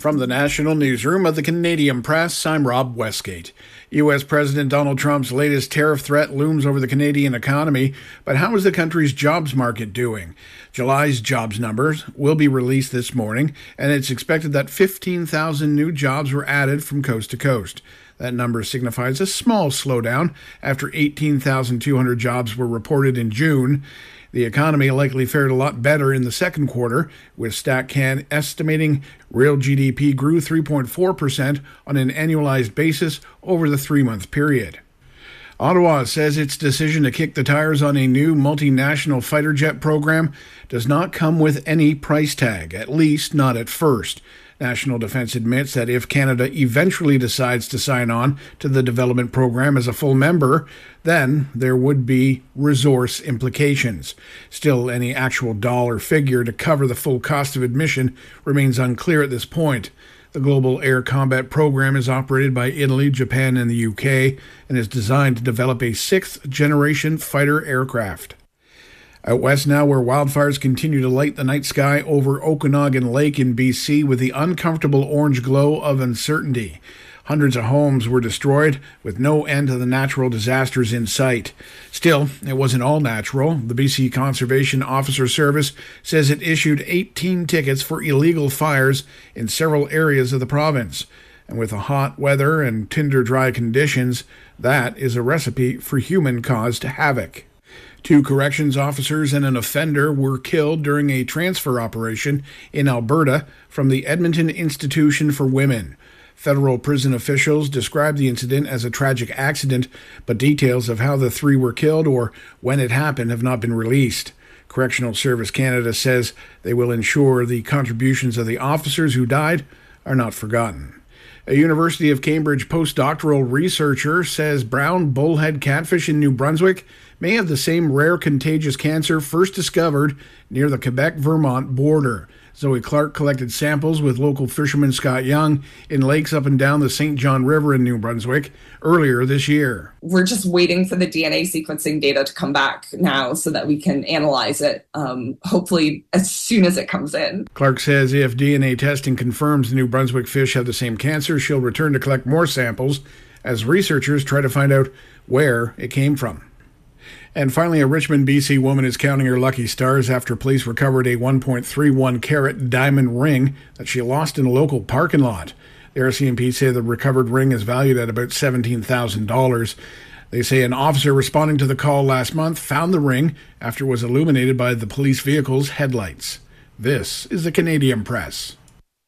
From the National Newsroom of the Canadian Press, I'm Rob Westgate. U.S. President Donald Trump's latest tariff threat looms over the Canadian economy, but how is the country's jobs market doing? July's jobs numbers will be released this morning, and it's expected that 15,000 new jobs were added from coast to coast. That number signifies a small slowdown after 18,200 jobs were reported in June. The economy likely fared a lot better in the second quarter, with StatCan estimating real GDP grew 3.4% on an annualized basis over the three-month period. Ottawa says its decision to kick the tires on a new multinational fighter jet program does not come with any price tag, at least not at first. National Defence admits that if Canada eventually decides to sign on to the development program as a full member, then there would be resource implications. Still, any actual dollar figure to cover the full cost of admission remains unclear at this point. The Global Air Combat Program is operated by Italy, Japan, and the UK, and is designed to develop a sixth-generation fighter aircraft. Out west now, where wildfires continue to light the night sky over Okanagan Lake in BC with the uncomfortable orange glow of uncertainty. Hundreds of homes were destroyed, with no end to the natural disasters in sight. Still, it wasn't all natural. The BC Conservation Officer Service says it issued 18 tickets for illegal fires in several areas of the province. And with the hot weather and tinder-dry conditions, that is a recipe for human-caused havoc. 2 corrections officers and an offender were killed during a transfer operation in Alberta from the Edmonton Institution for Women. Federal prison officials described the incident as a tragic accident, but details of how the 3 were killed or when it happened have not been released. Correctional Service Canada says they will ensure the contributions of the officers who died are not forgotten. A University of Cambridge postdoctoral researcher says brown bullhead catfish in New Brunswick may have the same rare contagious cancer first discovered near the Quebec-Vermont border. Zoe Clark collected samples with local fisherman Scott Young in lakes up and down the St. John River in New Brunswick earlier this year. We're just waiting for the DNA sequencing data to come back now so that we can analyze it, hopefully as soon as it comes in. Clark says if DNA testing confirms the New Brunswick fish have the same cancer, she'll return to collect more samples as researchers try to find out where it came from. And finally, a Richmond, BC woman is counting her lucky stars after police recovered a 1.31 carat diamond ring that she lost in a local parking lot. The RCMP say the recovered ring is valued at about $17,000. They say an officer responding to the call last month found the ring after it was illuminated by the police vehicle's headlights. This is the Canadian Press.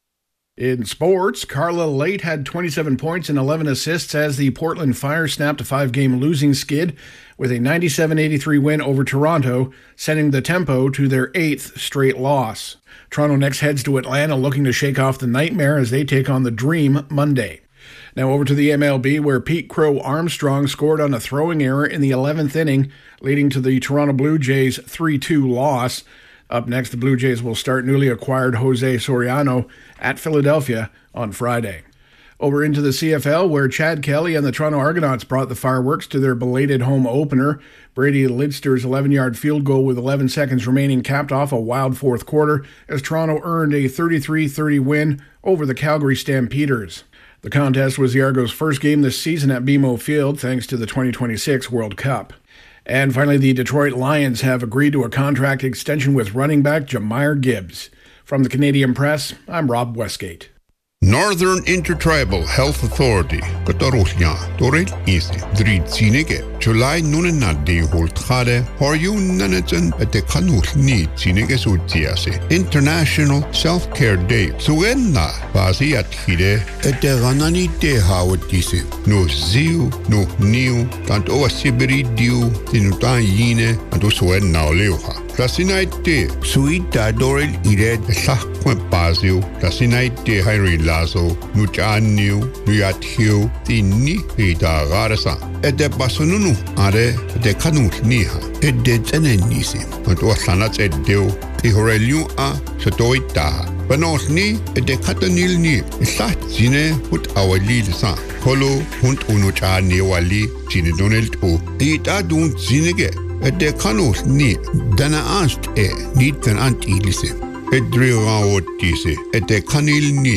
In sports, Carla Late had 27 points and 11 assists as the Portland Fire snapped a 5-game losing skid with a 97-83 win over Toronto, sending the Tempo to their 8th straight loss. Toronto next heads to Atlanta looking to shake off the nightmare as they take on the Dream Monday. Now over to the MLB, where Pete Crow Armstrong scored on a throwing error in the 11th inning, leading to the Toronto Blue Jays' 3-2 loss. Up next, the Blue Jays will start newly acquired Jose Soriano at Philadelphia on Friday. Over into the CFL, where Chad Kelly and the Toronto Argonauts brought the fireworks to their belated home opener. Brady Lidster's 11-yard field goal with 11 seconds remaining capped off a wild fourth quarter as Toronto earned a 33-30 win over the Calgary Stampeders. The contest was the Argos' first game this season at BMO Field thanks to the 2026 World Cup. And finally, the Detroit Lions have agreed to a contract extension with running back Jahmyr Gibbs. From the Canadian Press, I'm Rob Westgate. Northern Intertribal Health Authority, Katarusnya, Toril Isi, Dritsinege, July Nunanadi Holtare, Horyun Nanajan at the Kanul Need Sinege Sutiase, International Self-Care Day, Suenna, Baziat Hide, at the Ranani De Howard Disi, no Ziu, no New, and Oasibiri Diu, Tinutan Yine, and Usuenna Leoha. Rasinaite, Suita Doril Ire, Sahquent Bazio, Rasinaite Harry Lazo, Nuchanu, Nuatio, Tini, Rita Garasa, at the Basununu, Are, the Kanut Niha, at the Zenenisi, and Wasanats at Deo, the Horelu A, Satoita, Banosni, at the Katanil Ni, Sat Zine, put our lead son, Holo, Hunt Unuchani Wali, Zinedonel O, Ita don't Zinege. De kanus ni dana anst niet kan antilise. Het drie raot disse. De kanil ni